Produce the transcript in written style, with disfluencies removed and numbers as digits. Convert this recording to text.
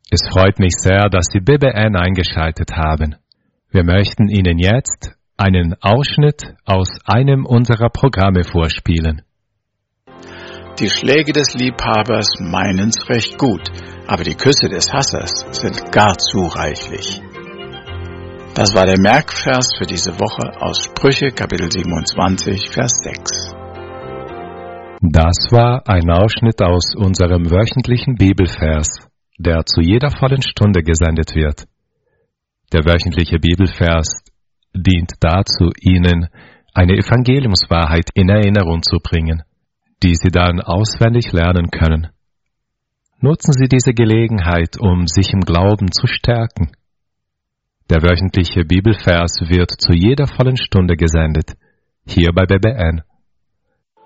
Es freut mich sehr, dass Sie BBN eingeschaltet haben. Wir möchten Ihnen jetzt einen Ausschnitt aus einem unserer Programme vorspielen. Die Schläge des Liebhabers meinen's recht gut, aber die Küsse des Hassers sind gar zu reichlich. Das war der Merkvers für diese Woche aus Sprüche, Kapitel 27, Vers 6. Das war ein Ausschnitt aus unserem wöchentlichen Bibelvers, der zu jeder vollen Stunde gesendet wird. Der wöchentliche Bibelvers dient dazu, Ihnen eine Evangeliumswahrheit in Erinnerung zu bringen, die Sie dann auswendig lernen können. Nutzen Sie diese Gelegenheit, um sich im Glauben zu stärken. Der wöchentliche Bibelvers wird zu jeder vollen Stunde gesendet, hier bei BBN.